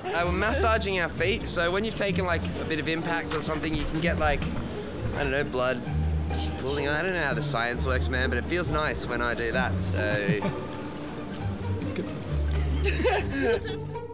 We're massaging our feet, so when you've taken like a bit of impact or something, you can get like, I don't know, blood pooling. I don't know how the science works, man, but it feels nice when I do that, so...